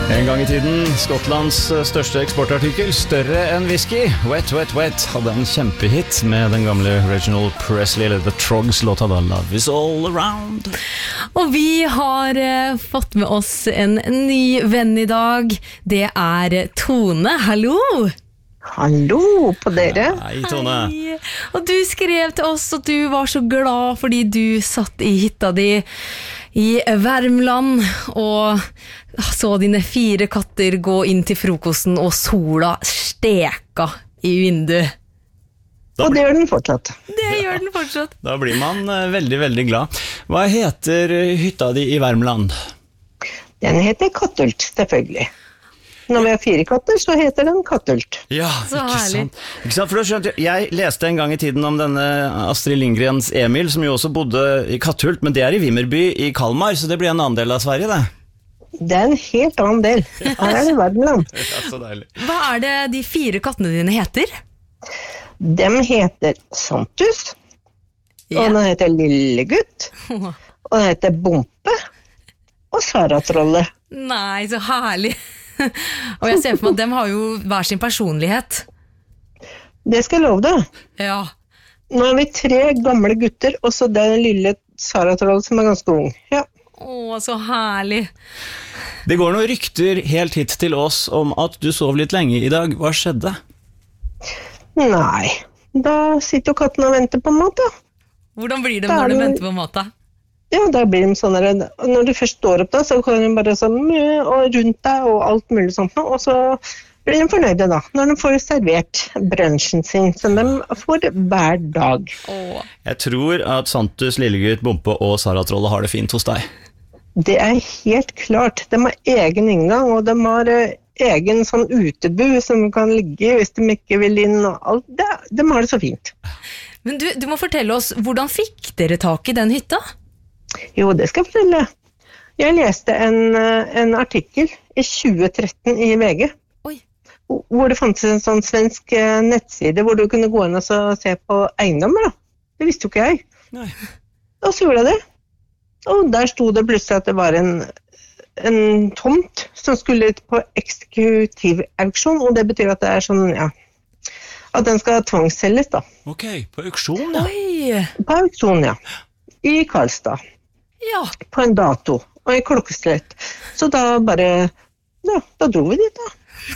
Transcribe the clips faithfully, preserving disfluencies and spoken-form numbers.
En gang i tiden, Skottlands største eksportartikkel, større enn whisky, Wet, Wet, Wet, hadde en kjempehit med den gamle Reginald Presley, eller The Trogs, låta da Love is all around. Og vi har eh, fått med oss en ny venn i dag. Det er Tone. Hallo! Hallo på dere. Hei, Tone. Hei. Og du skrev til oss at du var så glad fordi du satt i hytta di i Värmland og så dine fire katter gå inn til frokosten og sola steka i vinduet. Da og det gjør den fortsatt. Det gjør den fortsatt. Da blir man uh, veldig, veldig glad. Hva heter hytta di i Värmland? Den heter Kattult, selvfølgelig. Når vi har fire katter, så heter den Kattult. Ja, så ikke herlig. sant. Ikke sant? For du skjønte, jeg leste en gang i tiden om denne Astrid Lindgrens Emil, som jo også bodde i Kattult, men det er i Vimmerby i Kalmar, så det blir en annen del av Sverige, det. Det er en helt annen del. Her er det Värmland. Ja, så deilig. Hva er det de fire kattene dine heter? De heter Santus, Ja. og den heter Lillegutt, og den heter Bompe, og Saratrolle. Nei, så herlig. Og jeg ser for meg at dem har jo hver sin personlighet. Det skal jeg love deg. Ja. Nå er vi tre gamle gutter, og så den lille Saratrolle som er ganske ung. Ja. Å, så herlig. Det går noen rykter helt hit til oss om at du sov litt lenge i dag. Hva skjedde? Nei, da sitter jo katten og venter på mat, da. Hvordan blir det Da er når du det- venter på mat da? Ja, da blir de sånn der, når du først står opp da, så kan de bare sånn mø og rundt deg og alt mulig sånt nå, og så blir de fornøyde da, når de får servert brunchen sin, som de får hver dag. Åh. Jeg tror at Santus, Lillegutt, Bompe og Saratrolle har det fint hos deg. Det er helt klart. De har egen inngang, og de har eh, egen sånn utebu som kan ligge i hvis de ikke vil inn, og alt. Det, de har det så fint. Men du, du må fortelle oss, hvordan fikk dere tak i den hytta? Jo, det skal jeg fortelle. Jeg leste en, eh, en artikkel i tjue tretten i V G, Oi. hvor det fantes en sånn svensk eh, nettside hvor du kunne gå inn og så se på eiendommer da. Det visste jo ikke jeg. Nei. Og så gjorde jeg det. Og der stod det plutselig at det var en, en tomt som skulle ut på eksekutiv auksjon, og det betyr at det er sånn, ja, at den skal tvangsselges da. Ok, på auksjon da. Oi. På auksjon, ja. I Karlstad. Ja. På en dato, og i klokkeslett. Så da bare, ja, da dro vi dit da.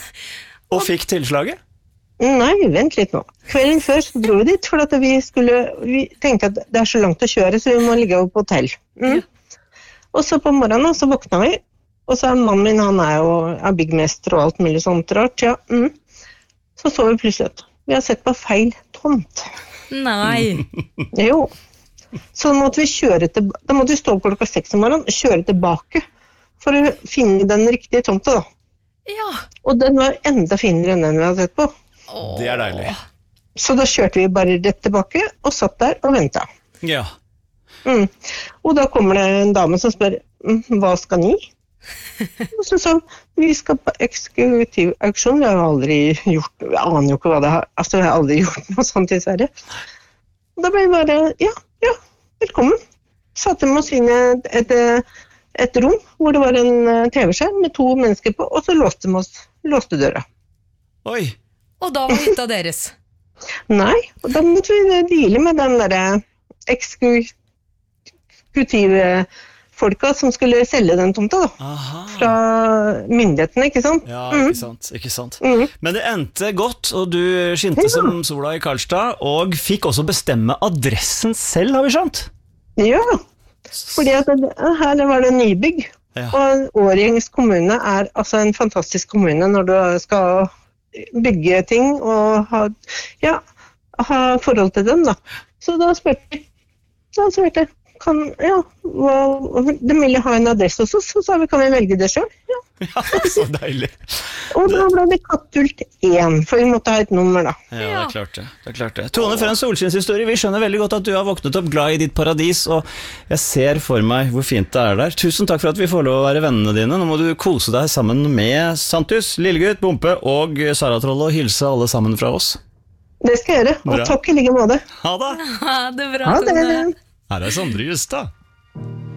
Og fikk tilslaget? Nei, vent litt nå. Kvelden før så dro vi dit, for at vi skulle, vi tenkte at det er så langt å kjøre, så vi må ligge over på hotell. Mm. Og så på morgenen så våkna vi, og så er mannen min, han er jo er byggmester og alt mulig sånt rart, ja. Mm. Så så vi plutselig at vi har sett på feil tomt. Nei. Jo. Så måtte vi kjøre til, da måtte vi stå opp klokka seks om morgenen og kjøre tilbake for å finne den riktige tomta da. Ja. Og den var enda finere enn den vi hadde sett på. Åh. Det er deilig. Så da kjørte vi bare rett tilbake og satt der og ventet. Ja. Mm. Og da kommer det en dame som spør, mm, hva skal ni? Og så sa hun, vi skal på eksekutiv auksjon, vi har jo aldri gjort, jeg aner jo ikke hva det har, altså jeg har aldri gjort noe sånt i Sverige. Og da ble vi bare, ja, ja, velkommen. Satte vi oss inn i et, et, et rom hvor det var en T V-skjerm med to mennesker på, og så låste vi oss, låste døra. Oi. Og da var hytta deres. Nei, og da måtte vi deale med den der eksekutive folka som skulle selge den tomta da. Aha. Fra myndighetene, ikke sant? Ja, Mm. ikke sant, ikke sant. Mm. Men det endte godt, og du skinte Ja. som sola i Karlstad, og fikk også bestemme adressen selv, har vi skjønt? Ja, fordi at det, her var det nybygg, Ja. og Årgjengs kommune er altså en fantastisk kommune når du skal bygge ting og ha, ja, ha forhold til dem da. Så da spurte vi, da spurte jeg, kan, ja, hva, de ville ha en adresse også, så sa vi, kan vi velge det selv? Ja. Ja, så deilig. Og da ble det Kattult én, for vi måtte ha et nummer da. Ja, det er klart det. Det er klart det. Tone, for en solskinnshistorie. Vi skjønner veldig godt at du har våknet opp glad i ditt paradis, og jeg ser for meg hvor fint det er der. Tusen takk for at vi får lov å være vennene dine. Nå må du kose deg sammen med Santus, Lillegutt, Bompe og Saratrolle, og hilse alle sammen fra oss. Det skal jeg gjøre, og Bra. takk i like måte. Ha det! Ha det bra, Ha det! Tone. Her er Sondre Justad.